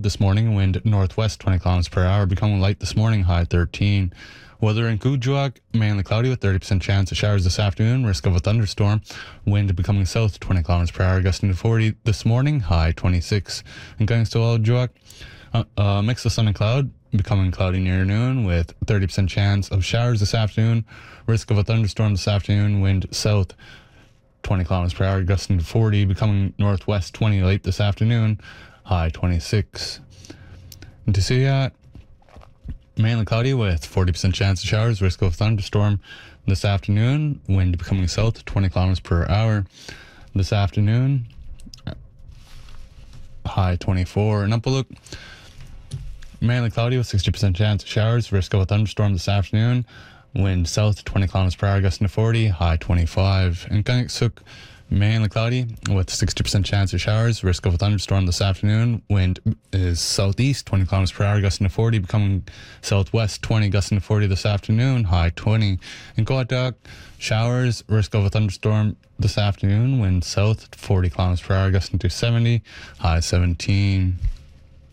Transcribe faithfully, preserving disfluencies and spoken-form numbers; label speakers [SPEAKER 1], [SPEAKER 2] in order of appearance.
[SPEAKER 1] this morning, wind northwest twenty kilometers per hour, becoming light this morning, high thirteen. Weather in Kuujjuaq, mainly cloudy with thirty percent chance of showers this afternoon, risk of a thunderstorm. Wind becoming south twenty kilometers per hour, gusting to forty this morning, high twenty-six. And going to Kuujjuaq, uh, uh, mix of sun and cloud, becoming cloudy near noon with thirty percent chance of showers this afternoon, risk of a thunderstorm this afternoon, wind south twenty kilometers per hour, gusting to forty, becoming northwest twenty late this afternoon, high twenty-six. And to Suiyat, mainly cloudy with forty percent chance of showers, risk of a thunderstorm this afternoon, wind becoming south twenty kilometers per hour this afternoon, high twenty-four. And Upaluk, mainly cloudy with sixty percent chance of showers, risk of a thunderstorm this afternoon, wind south twenty kilometers per hour, gusting to forty, high twenty-five. And Kangaksuk, mainly cloudy with sixty percent chance of showers, risk of a thunderstorm this afternoon, wind is southeast twenty kilometers per hour, gusting to forty, becoming southwest twenty, gusting to forty this afternoon, high twenty. In Kuujjuaq, showers, risk of a thunderstorm this afternoon, wind south forty kilometers per hour, gusting to seventy, high seventeen.